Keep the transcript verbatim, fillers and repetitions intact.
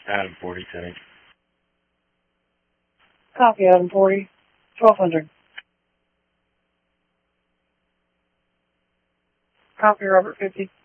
Adam forty, setting. Copy, Adam forty. twelve hundred. Copy, Robert fifty.